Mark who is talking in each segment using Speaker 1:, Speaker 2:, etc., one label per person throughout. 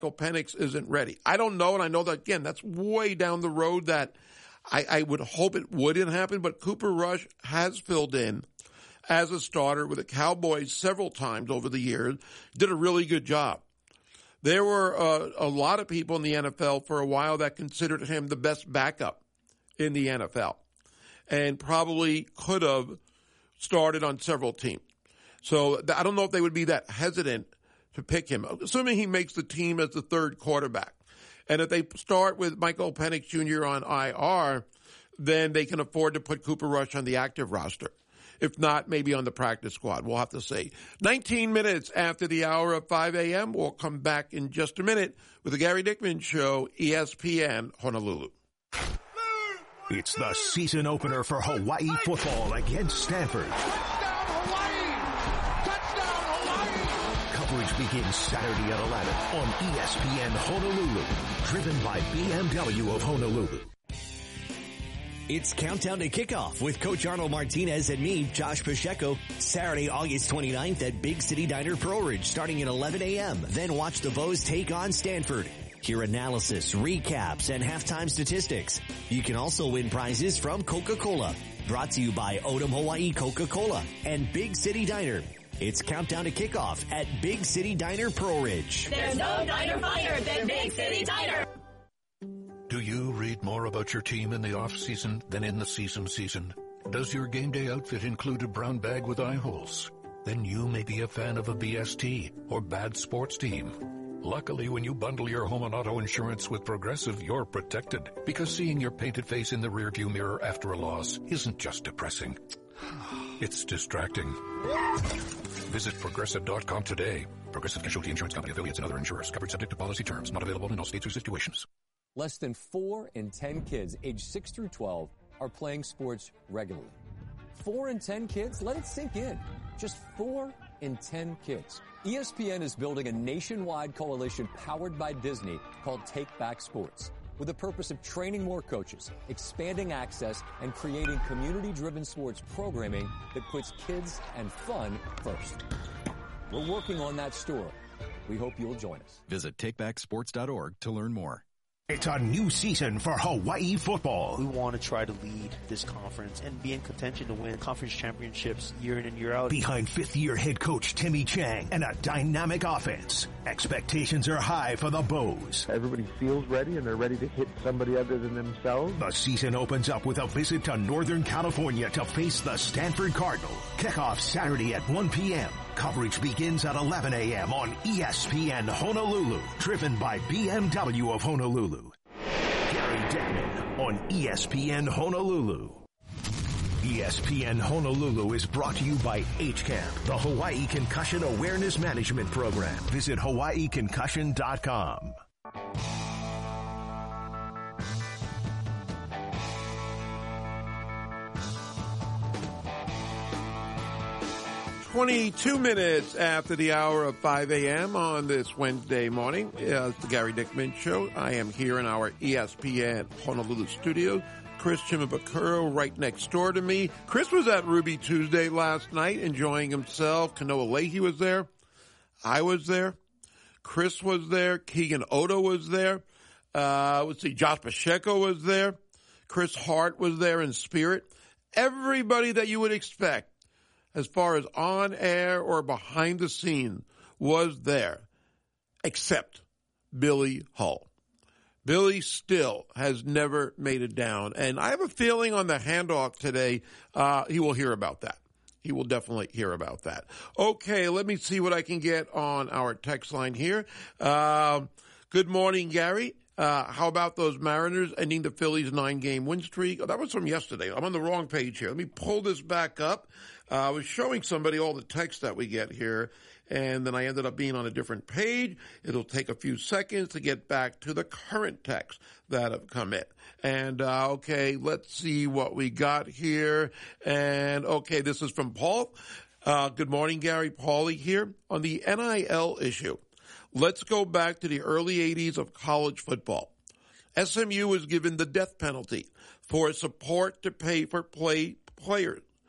Speaker 1: Penix isn't ready. I don't know, and I know that, again, that's way down the road that I would hope it wouldn't happen, but Cooper Rush has filled in as a starter with the Cowboys several times over the years, did a really good job. There were a lot of people in the NFL for a while that considered him the best backup in the NFL and probably could have started on several teams. So I don't know if they would be that hesitant to pick him, assuming he makes the team as the third quarterback. And if they start with Michael Penix Jr. on IR, then they can afford to put Cooper Rush on the active roster. If not, maybe on the practice squad. We'll have to see. 19 minutes after the hour of 5 a.m. We'll come back in just a minute with the Gary Dickman Show, ESPN Honolulu.
Speaker 2: It's the season opener for Hawaii football against Stanford. Coverage begins Saturday at 11 on ESPN Honolulu, driven by BMW of Honolulu.
Speaker 3: It's Countdown to Kickoff with Coach Arnold Martinez and me, Josh Pacheco, Saturday, August 29th at Big City Diner Pro Ridge starting at 11 a.m. Then watch the Vols take on Stanford. Hear analysis, recaps, and halftime statistics. You can also win prizes from Coca-Cola. Brought to you by Odom Hawaii Coca-Cola and Big City Diner. It's Countdown to Kickoff at Big City Diner Pro Ridge.
Speaker 4: There's no diner finer than Big City Diner.
Speaker 5: Do you read more about your team in the off-season than in the season? Does your game day outfit include a brown bag with eye holes? Then you may be a fan of a BST or bad sports team. Luckily, when you bundle your home and auto insurance with Progressive, you're protected. Because seeing your painted face in the rearview mirror after a loss isn't just depressing. It's distracting. Visit Progressive.com today. Progressive Casualty Insurance Company, affiliates, and other insurers. Covered subject to policy terms. Not available in all states or situations.
Speaker 6: Less than 4 in 10 kids aged 6 through 12 are playing sports regularly. 4 in 10 kids? Let it sink in. Just 4 in 10 kids. ESPN is building a nationwide coalition powered by Disney called Take Back Sports, with the purpose of training more coaches, expanding access, and creating community-driven sports programming that puts kids and fun first. We're working on that story. We hope you'll join us.
Speaker 7: Visit takebacksports.org to learn more.
Speaker 2: It's a new season for Hawaii football.
Speaker 8: We want to try to lead this conference and be in contention to win conference championships year in and year out.
Speaker 2: Behind fifth-year head coach Timmy Chang and a dynamic offense, expectations are high for the Bows.
Speaker 9: Everybody feels ready and they're ready to hit somebody other than themselves.
Speaker 2: The season opens up with a visit to Northern California to face the Stanford Cardinal. Kickoff Saturday at 1 p.m. Coverage begins at 11 a.m. on ESPN Honolulu, driven by BMW of Honolulu. Gary Dickman on ESPN Honolulu. ESPN Honolulu is brought to you by HCAMP, the Hawaii Concussion Awareness Management Program. Visit hawaiiconcussion.com.
Speaker 1: 22 minutes after the hour of 5 a.m. on this Wednesday morning. It's the Gary Dickman Show. I am here in our ESPN Honolulu studio. Chris Chimabukuro right next door to me. Chris was at Ruby Tuesday last night enjoying himself. Kanoa Leahy was there. I was there. Chris was there. Keegan Odo was there. Josh Pacheco was there. Chris Hart was there in spirit. Everybody that you would expect as far as on air or behind the scenes was there, except Billy Hull. Billy still has never made it down. And I have a feeling on the handoff today, he will hear about that. He will definitely hear about that. Okay, let me see what I can get on our text line here. Good morning, Gary. How about those Mariners ending the Phillies' 9-game win streak? Oh, that was from yesterday. I'm on the wrong page here. Let me pull this back up. I was showing somebody all the text that we get here, and then I ended up being on a different page. It'll take a few seconds to get back to the current text that have come in. And, okay, let's see what we got here. And, okay, this is from Paul. Good morning, Gary. Paulie here. On the NIL issue, let's go back to the early 80s of college football. SMU was given the death penalty for support to pay for players.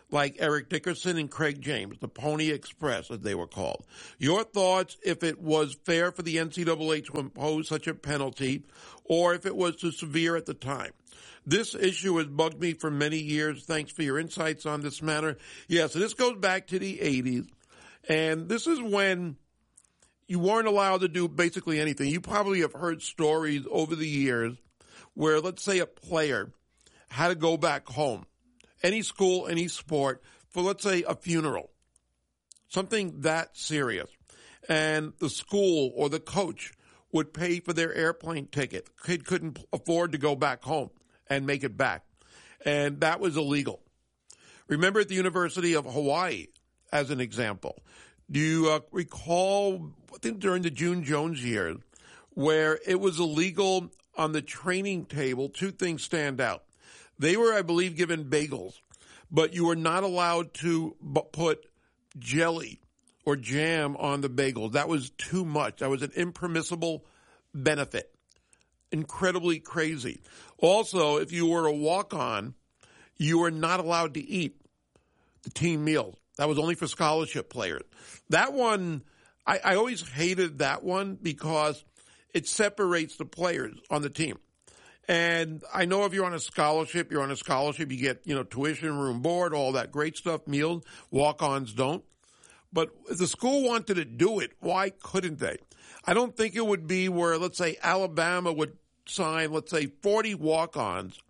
Speaker 1: like Eric Dickerson and Craig James, the Pony Express, as they were called. Your thoughts if it was fair for the NCAA to impose such a penalty or if it was too severe at the time. This issue has bugged me for many years. Thanks for your insights on this matter. Yeah, so this goes back to the 80s, and this is when you weren't allowed to do basically anything. You probably have heard stories over the years where, let's say, a player had to go back home, any school, any sport, for, let's say, a funeral, something that serious. And the school or the coach would pay for their airplane ticket. Kid couldn't afford to go back home and make it back. And that was illegal. Remember at the University of Hawaii, as an example, do you recall, I think during the June Jones years, where it was illegal on the training table? Two things stand out. They were, I believe, given bagels, but you were not allowed to put jelly or jam on the bagels. That was too much. That was an impermissible benefit. Incredibly crazy. Also, if you were a walk-on, you were not allowed to eat the team meals. That was only for scholarship players. That one, I always hated that one because it separates the players on the team. And I know if you're on a scholarship, you get, tuition, room, board, all that great stuff, meals. Walk-ons don't. But if the school wanted to do it, why couldn't they? I don't think it would be where, let's say, Alabama would sign, let's say, 40 walk-ons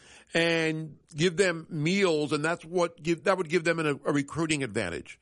Speaker 1: and give them meals, and that would give them a recruiting advantage.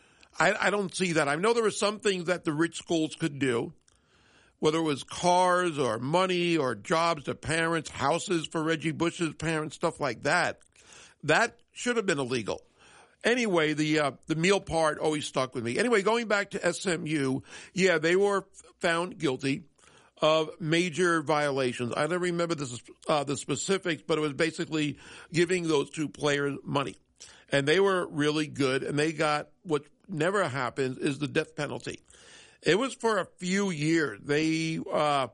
Speaker 1: I don't see that. I know there were some things that the rich schools could do, whether it was cars or money or jobs to parents, houses for Reggie Bush's parents, stuff like that. That should have been illegal. Anyway, the meal part always stuck with me. Anyway, going back to SMU, yeah, they were found guilty of major violations. I don't remember the specifics, but it was basically giving those two players money. And they were really good, and they got what never happens is the death penalty. It was for a few years. They weren't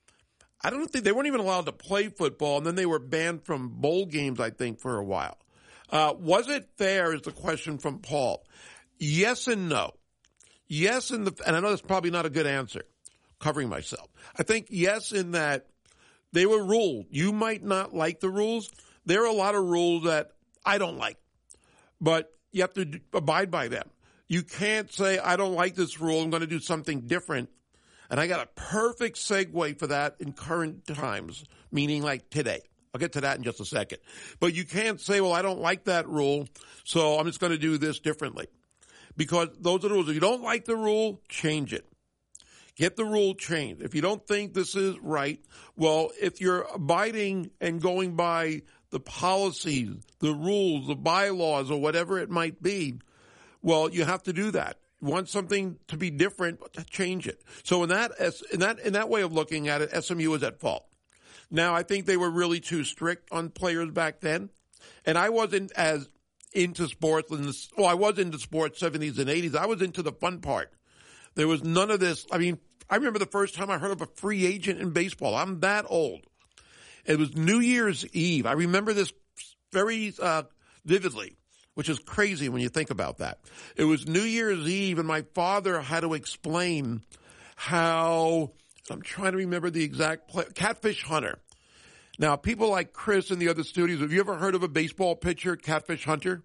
Speaker 1: even allowed to play football, and then they were banned from bowl games, I think, for a while. Was it fair is the question from Paul. Yes and no. Yes, and I know that's probably not a good answer, covering myself. I think yes in that they were ruled. You might not like the rules. There are a lot of rules that I don't like, but you have to abide by them. You can't say, I don't like this rule, I'm going to do something different. And I got a perfect segue for that in current times, meaning like today. I'll get to that in just a second. But you can't say, well, I don't like that rule, so I'm just going to do this differently. Because those are the rules. If you don't like the rule, change it. Get the rule changed. If you don't think this is right, well, if you're abiding and going by the policies, the rules, the bylaws, or whatever it might be, well, you have to do that. You want something to be different, change it. So in that way of looking at it, SMU is at fault. Now, I think they were really too strict on players back then, and I wasn't as into sports. I was into sports 70s and 80s. I was into the fun part. There was none of this. I mean, I remember the first time I heard of a free agent in baseball. I'm that old. It was New Year's Eve. I remember this very vividly, which is crazy when you think about that. It was New Year's Eve, and my father had to explain how, I'm trying to remember the exact play, Catfish Hunter. Now, people like Chris in the other studios, have you ever heard of a baseball pitcher, Catfish Hunter?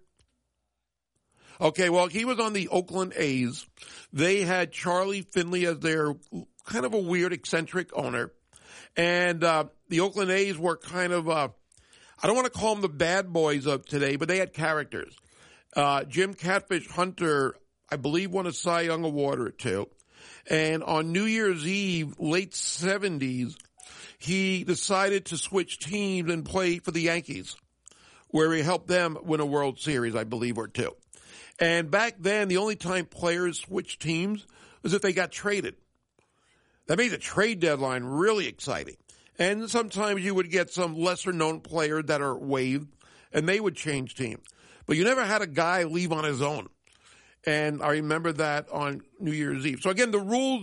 Speaker 1: Okay, well, he was on the Oakland A's. They had Charlie Finley as their kind of a weird, eccentric owner. And the Oakland A's were kind of, I don't want to call them the bad boys of today, but they had characters. Jim Catfish Hunter, I believe, won a Cy Young Award or two. And on New Year's Eve, late 70s, he decided to switch teams and play for the Yankees, where he helped them win a World Series, I believe, or two. And back then, the only time players switched teams was if they got traded. That made the trade deadline really exciting. And sometimes you would get some lesser-known players that are waived, and they would change teams. But you never had a guy leave on his own. And I remember that on New Year's Eve. So again, the rules,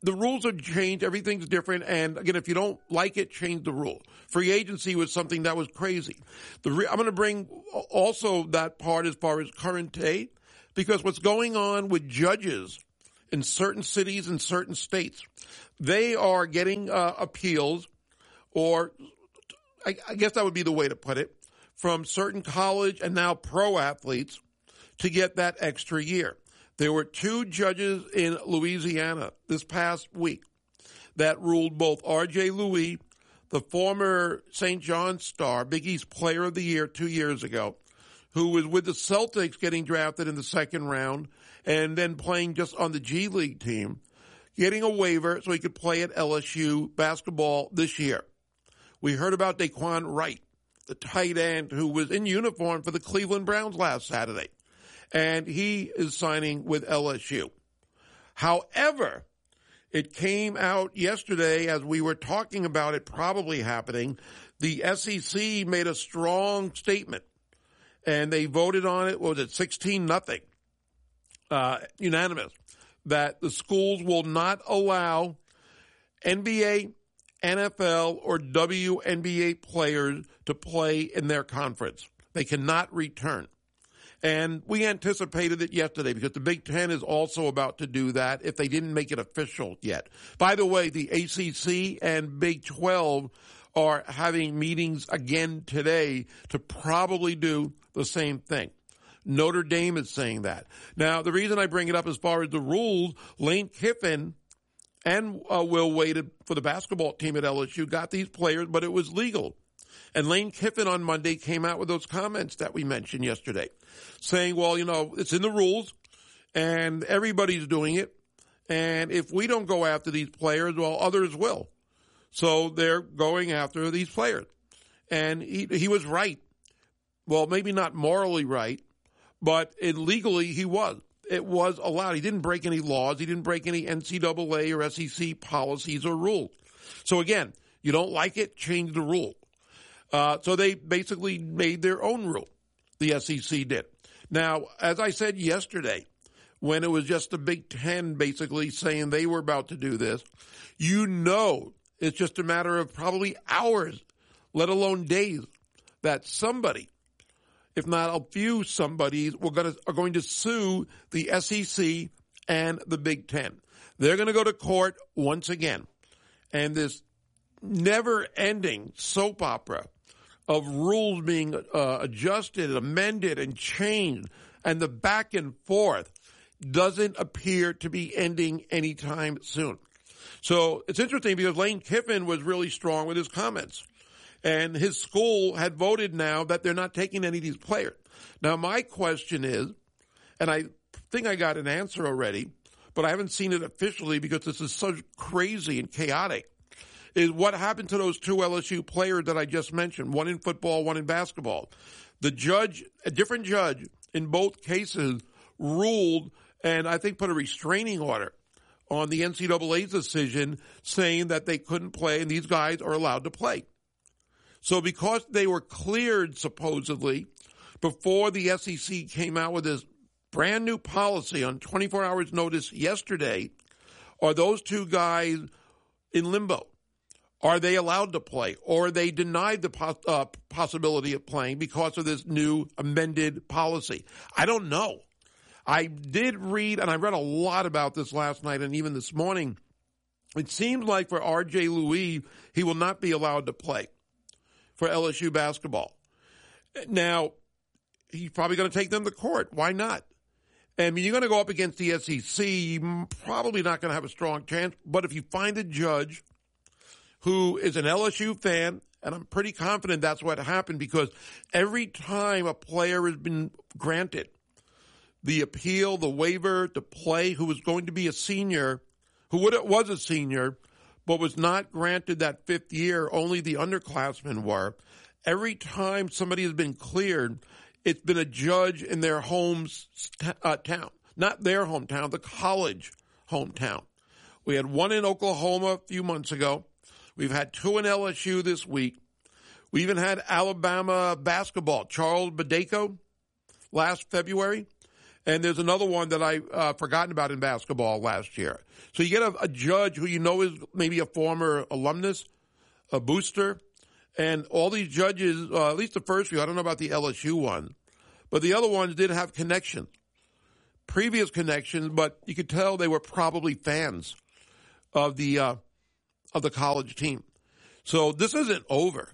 Speaker 1: the rules have changed. Everything's different. And again, if you don't like it, change the rule. Free agency was something that was crazy. I'm going to bring also that part as far as current day, because what's going on with judges in certain cities and certain states, they are getting appeals, or I guess that would be the way to put it, from certain college and now pro athletes to get that extra year. There were 2 judges in Louisiana this past week that ruled both R.J. Louis, the former St. John's star, Big East Player of the Year 2 years ago, who was with the Celtics getting drafted in the second round and then playing just on the G League team, getting a waiver so he could play at LSU basketball this year. We heard about Daquan Wright, the tight end who was in uniform for the Cleveland Browns last Saturday, and he is signing with LSU. However, it came out yesterday as we were talking about it probably happening. The SEC made a strong statement, and they voted on it, what was it, 16-0, unanimous, that the schools will not allow NBA, NFL, or WNBA players to play in their conference. They cannot return. And we anticipated it yesterday because the Big Ten is also about to do that if they didn't make it official yet. By the way, the ACC and Big 12 are having meetings again today to probably do the same thing. Notre Dame is saying that. Now, the reason I bring it up as far as the rules, Lane Kiffin and Will Wade for the basketball team at LSU got these players, but it was legal. And Lane Kiffin on Monday came out with those comments that we mentioned yesterday, saying, well, it's in the rules, and everybody's doing it, and if we don't go after these players, well, others will. So they're going after these players. And he was right. Well, maybe not morally right, but legally he was. It was allowed. He didn't break any laws. He didn't break any NCAA or SEC policies or rules. So again, you don't like it, change the rule. So they basically made their own rule. The SEC did. Now, as I said yesterday, when it was just the Big Ten basically saying they were about to do this, it's just a matter of probably hours, let alone days, that somebody, if not a few somebodies, are going to sue the SEC and the Big Ten. They're going to go to court once again. And this never-ending soap opera of rules being adjusted, amended, and changed, and the back and forth doesn't appear to be ending anytime soon. So it's interesting because Lane Kiffin was really strong with his comments. And his school had voted now that they're not taking any of these players. Now, my question is, and I think I got an answer already, but I haven't seen it officially because this is so crazy and chaotic, is what happened to those 2 LSU players that I just mentioned, one in football, one in basketball. The judge, a different judge in both cases, ruled and I think put a restraining order on the NCAA's decision saying that they couldn't play and these guys are allowed to play. So because they were cleared, supposedly, before the SEC came out with this brand new policy on 24 hours notice yesterday, are those 2 guys in limbo? Are they allowed to play? Or are they denied the possibility of playing because of this new amended policy? I don't know. I did read, and I read a lot about this last night and even this morning. It seems like for R.J. Louis, he will not be allowed to play for LSU basketball. Now, he's probably going to take them to court. Why not? I mean, you're going to go up against the SEC. You're probably not going to have a strong chance. But if you find a judge who is an LSU fan, and I'm pretty confident that's what happened because every time a player has been granted the appeal, the waiver to play, who was going to be a senior, was a senior, but was not granted that 5th year, only the underclassmen were. Every time somebody has been cleared, it's been a judge in their town. Not their hometown, the college hometown. We had one in Oklahoma a few months ago. We've had 2 in LSU this week. We even had Alabama basketball, Charles Bediako, last February. And there's another one that I forgotten about in basketball last year. So you get a judge who you know is maybe a former alumnus, a booster, and all these judges, at least the first few, I don't know about the LSU one, but the other ones did have connections, previous connections, but you could tell they were probably fans of the college team. So this isn't over.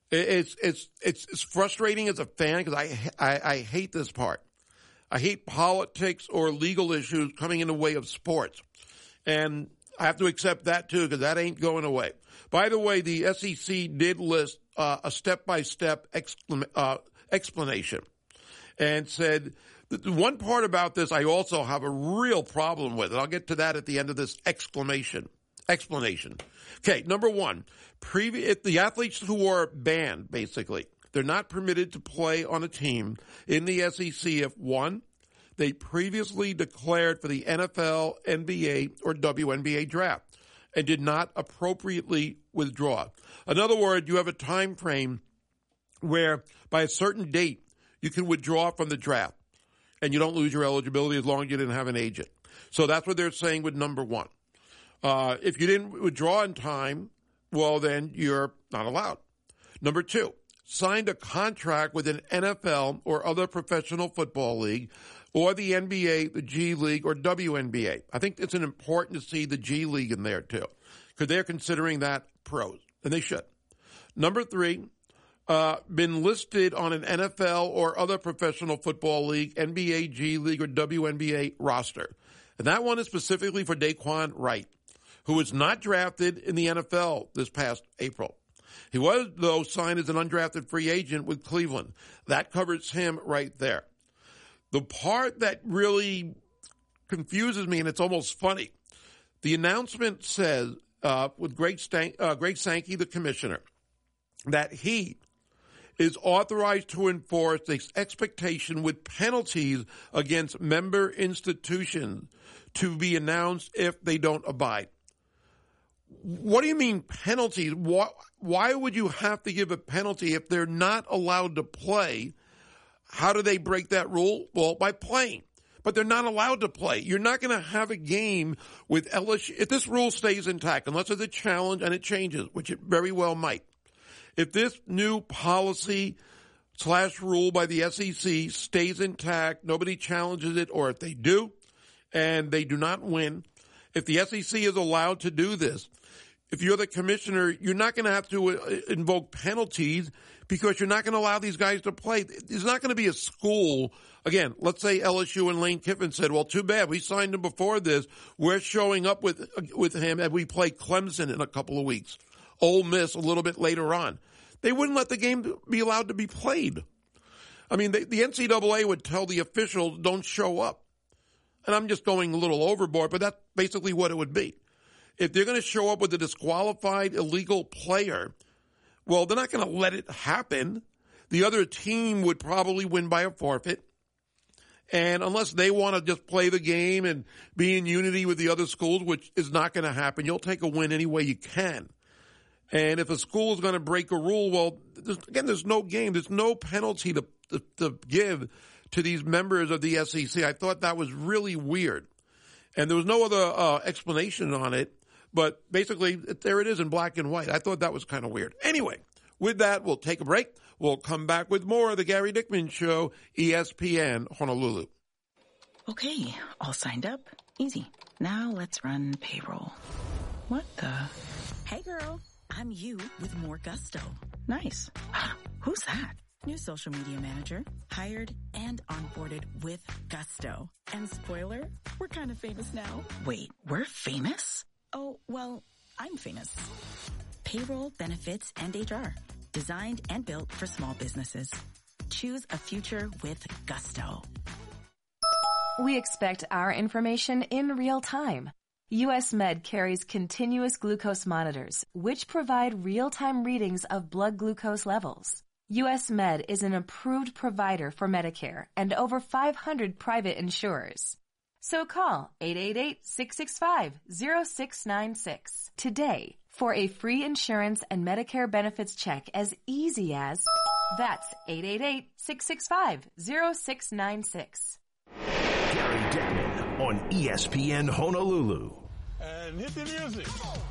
Speaker 1: It's frustrating as a fan because I hate this part. I hate politics or legal issues coming in the way of sports. And I have to accept that, too, because that ain't going away. By the way, the SEC did list a step-by-step explanation and said the one part about this I also have a real problem with, and I'll get to that at the end of this explanation. Okay, number one, if the athletes who are banned, basically, they're not permitted to play on a team in the SEC if, one, they previously declared for the NFL, NBA, or WNBA draft and did not appropriately withdraw. In other words, you have a time frame where by a certain date you can withdraw from the draft and you don't lose your eligibility as long as you didn't have an agent. So that's what they're saying with number one. If you didn't withdraw in time, well, then you're not allowed. Number two, signed a contract with an NFL or other professional football league or the NBA, the G League, or WNBA. I think it's important to see the G League in there, too, because they're considering that pros, and they should. Number three, been listed on an NFL or other professional football league, NBA, G League, or WNBA roster. And that one is specifically for Daquan Wright, who was not drafted in the NFL this past April. He was, though, signed as an undrafted free agent with Cleveland. That covers him right there. The part that really confuses me, and it's almost funny, the announcement says, with Greg Sankey, the commissioner, that he is authorized to enforce this expectation with penalties against member institutions to be announced if they don't abide. What do you mean penalties? Why would you have to give a penalty if they're not allowed to play? How do they break that rule? Well, by playing. But they're not allowed to play. You're not going to have a game with LSU. If this rule stays intact, unless there's a challenge and it changes, which it very well might. If this new policy / rule by the SEC stays intact, nobody challenges it, or if they do and they do not win, if the SEC is allowed to do this, if you're the commissioner, you're not going to have to invoke penalties because you're not going to allow these guys to play. There's not going to be a school. Again, let's say LSU and Lane Kiffin said, well, too bad. We signed him before this. We're showing up with him as we play Clemson in a couple of weeks. Ole Miss a little bit later on. They wouldn't let the game be allowed to be played. I mean, the NCAA would tell the officials, don't show up. And I'm just going a little overboard, but that's basically what it would be. If they're going to show up with a disqualified illegal player, well, they're not going to let it happen. The other team would probably win by a forfeit. And unless they want to just play the game and be in unity with the other schools, which is not going to happen, you'll take a win any way you can. And if a school is going to break a rule, well, there's no game. There's no penalty to give to these members of the SEC. I thought that was really weird. And there was no other explanation on it. But basically, there it is in black and white. I thought that was kind of weird. Anyway, with that, we'll take a break. We'll come back with more of the Gary Dickman Show, ESPN Honolulu.
Speaker 10: Okay, all signed up. Easy. Now let's run payroll. What the? Hey, girl. I'm you with more gusto. Nice. Who's that? New social media manager. Hired and onboarded with gusto. And spoiler, we're kind of famous now. Wait, we're famous? Oh, well, I'm famous. Payroll, benefits, and HR. Designed and built for small businesses. Choose a future with gusto.
Speaker 11: We expect our information in real time. US Med carries continuous glucose monitors, which provide real-time readings of blood glucose levels. US Med is an approved provider for Medicare and over 500 private insurers. So call 888-665-0696 today for a free insurance and Medicare benefits check as easy as... That's 888-665-0696.
Speaker 2: Gary Dickman on ESPN Honolulu.
Speaker 12: And hit the music.